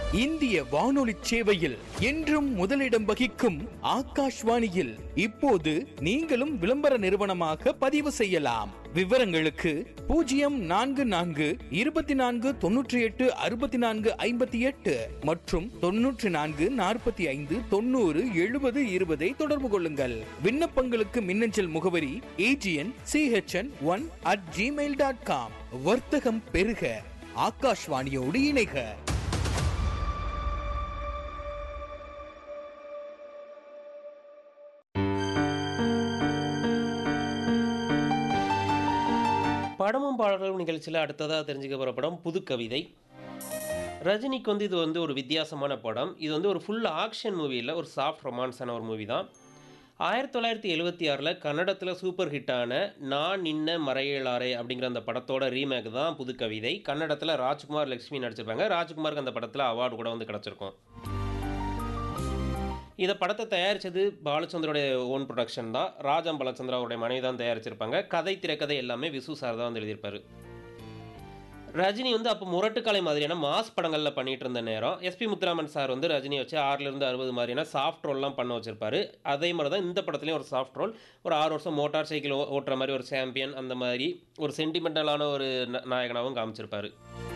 இந்திய வானொலி சேவையில் என்றும் முதலிடம் வகிக்கும் ஆகாஷ்வாணியில் இப்போது நீங்களும் விளம்பர நிறுவனமாக பதிவு செய்யலாம். விவரங்களுக்கு 0424286458 மற்றும் 9445907020 தொடர்பு கொள்ளுங்கள். விண்ணப்பங்களுக்கு மின்னஞ்சல் முகவரி agn.chn1@gmail.com. வர்த்தகம் பெருக, ஆகாஷ்வாணியோடு இணைக. படமும் பாடல்களும் நிகழ்ச்சியில் அடுத்ததாக தெரிஞ்சுக்க போகிற படம் புதுக்கவிதை. ரஜினிக்கு இது ஒரு வித்தியாசமான படம். இது ஒரு ஃபுல் ஆக்ஷன் மூவி இல்லை, ஒரு சாஃப்ட் ரொமான்ஸான ஒரு மூவி தான். 1976 கன்னடத்தில் சூப்பர் ஹிட்டான நான் நின்ன மறையலாரே அப்படிங்கிற அந்த படத்தோட ரீமேக் தான் புதுக்கவிதை. கன்னடத்தில் ராஜ்குமார், லக்ஷ்மி நடிச்சிருப்பாங்க. ராஜ்குமாருக்கு அந்த படத்தில் அவார்டு கூட கிடச்சிருக்கும். இதை படத்தை தயாரித்தது பாலச்சந்தரோடைய ஓன் ப்ரொடக்ஷன் தான். ராஜம் பாலச்சந்திராவுடைய மனைவி தான் தயாரிச்சிருப்பாங்க. கதை, திரைக்கதை எல்லாமே விசு சார் தான் எழுதியிருப்பார். ரஜினி அப்போ முரட்டுக்காலை மாதிரியான மாஸ் படங்களில் பண்ணிகிட்டு இருந்த நேரம் எஸ்பி முத்துராமன் சார் ரஜினியை வச்சு 6-60 மாதிரியான சாஃப்ட் ரோல்லாம் பண்ண வச்சிருப்பாரு. அதே மாதிரி தான் இந்த படத்துலையும் ஒரு சாஃப்ட் ரோல். ஒரு 6 வருஷம் மோட்டார் சைக்கிள் ஓட்டுற மாதிரி ஒரு சாம்பியன், அந்த மாதிரி ஒரு சென்டிமெண்டலான ஒரு நாயகனாகவும் காமிச்சிருப்பாரு.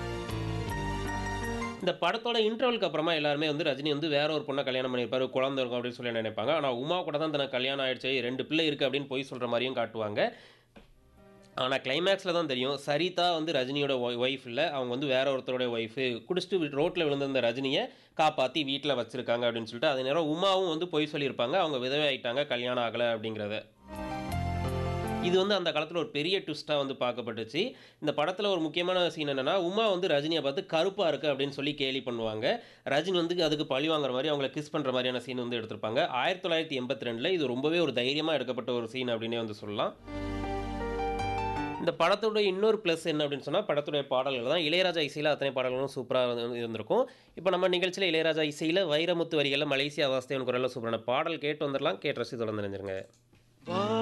இந்த படத்தோட இன்டர்வலுக்கு அப்புறமா எல்லாருமே ரஜினி வேற ஒரு பொண்ணை கல்யாணம் பண்ணியிருப்பாரு, குழந்தை இருக்கும் அப்படின்னு சொல்லி நினைப்பாங்க. ஆனால் உமா கூட தான் தனக்கு கல்யாணம் ஆயிடுச்சு, 2 பிள்ளை இருக்குது அப்படின்னு போய் சொல்கிற மாதிரியும் காட்டுவாங்க. ஆனால் கிளைமேக்ஸில் தான் தெரியும் சரிதா ரஜினியோட ஒய்ஃப் இல்லை, அவங்க வேற ஒருத்தருடைய ஒய்ஃபு. குடிச்சிட்டு ரோட்டில் விழுந்திருந்த ரஜினியை காப்பாற்றி வீட்டில் வச்சுருக்காங்க அப்படின்னு சொல்லிட்டு. அதே நேரம் உமாவும் போய் சொல்லியிருப்பாங்க அவங்க விதவை ஆகிட்டாங்க, கல்யாணம் ஆகலை அப்படிங்கிறத. இது அந்த காலத்தில் ஒரு பெரிய ட்விஸ்ட்டாக பார்க்கப்பட்டுச்சு. இந்த படத்தில் ஒரு முக்கியமான சீன் என்னென்னா, உமா ரஜினியை பார்த்து கருப்பாக இருக்குது அப்படின்னு சொல்லி கேலி பண்ணுவாங்க. ரஜினி அதுக்கு பழி வாங்குற மாதிரி அவங்கள கிஸ் பண்ணுற மாதிரியான சீன் எடுத்திருப்பாங்க. 1982 இது ரொம்பவே ஒரு தைரியமாக எடுக்கப்பட்ட ஒரு சீன் அப்படின்னே சொல்லலாம். இந்த படத்தோட இன்னொரு ப்ளஸ் என்ன அப்படின்னு சொன்னால், படத்துடைய பாடல்கள் தான். இளையராஜா இசையில் அத்தனை பாடல்களும் சூப்பராக இருந்திருக்கும். இப்போ நம்ம நிகழ்ச்சியில் இளையராஜா இசையில் வைரமுத்து வரிகளில் மலேசியா வாசுதேவன் குரலில் சூப்பரான பாடல் கேட்டு வந்துடலாம். கேட்டு ரசி தொடர்ந்து நினைஞ்சிருங்க.